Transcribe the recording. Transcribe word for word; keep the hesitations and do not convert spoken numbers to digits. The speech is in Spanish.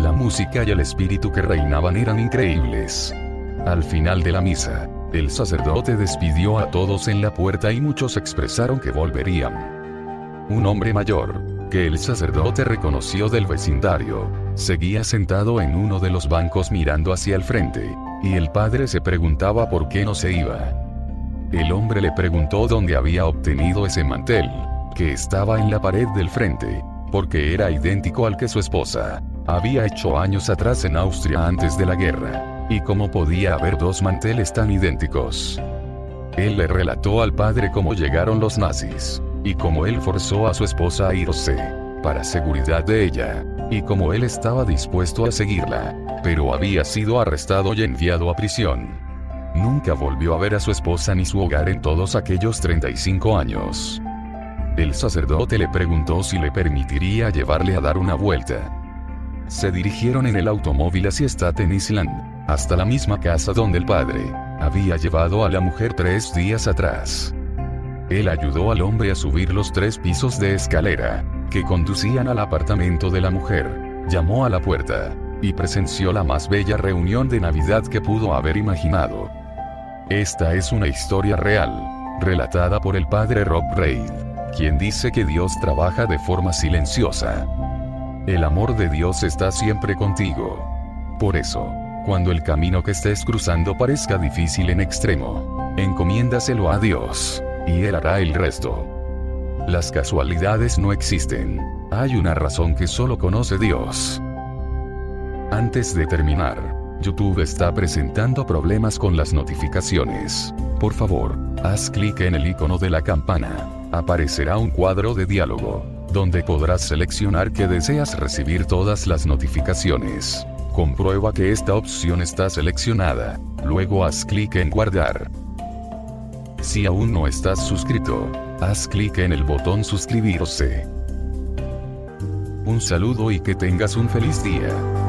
La música y el espíritu que reinaban eran increíbles. Al final de la misa, el sacerdote despidió a todos en la puerta y muchos expresaron que volverían. Un hombre mayor, que el sacerdote reconoció del vecindario, seguía sentado en uno de los bancos mirando hacia el frente, y el padre se preguntaba por qué no se iba. El hombre le preguntó dónde había obtenido ese mantel, que estaba en la pared del frente, porque era idéntico al que su esposa había hecho años atrás en Austria antes de la guerra, y cómo podía haber dos manteles tan idénticos. Él le relató al padre cómo llegaron los nazis, y cómo él forzó a su esposa a irse, para seguridad de ella, y cómo él estaba dispuesto a seguirla, pero había sido arrestado y enviado a prisión. Nunca volvió a ver a su esposa ni su hogar en todos aquellos treinta y cinco años. El sacerdote le preguntó si le permitiría llevarle a dar una vuelta. Se dirigieron en el automóvil hacia Staten Island, hasta la misma casa donde el padre había llevado a la mujer tres días atrás. Él ayudó al hombre a subir los tres pisos de escalera, que conducían al apartamento de la mujer, llamó a la puerta, y presenció la más bella reunión de Navidad que pudo haber imaginado. Esta es una historia real, relatada por el padre Rob Reid, quien dice que Dios trabaja de forma silenciosa. El amor de Dios está siempre contigo. Por eso, cuando el camino que estés cruzando parezca difícil en extremo, encomiéndaselo a Dios, y Él hará el resto. Las casualidades no existen. Hay una razón que solo conoce Dios. Antes de terminar, YouTube está presentando problemas con las notificaciones. Por favor, haz clic en el icono de la campana. Aparecerá un cuadro de diálogo, donde podrás seleccionar que deseas recibir todas las notificaciones. Comprueba que esta opción está seleccionada, luego haz clic en guardar. Si aún no estás suscrito, haz clic en el botón suscribirse. Un saludo y que tengas un feliz día.